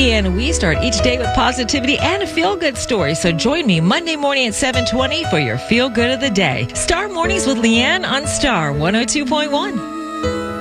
and we start each day with positivity and a feel-good story. So join me Monday morning at 7:20 for your feel-good of the day. Star Mornings with Leanne on Star 102.1.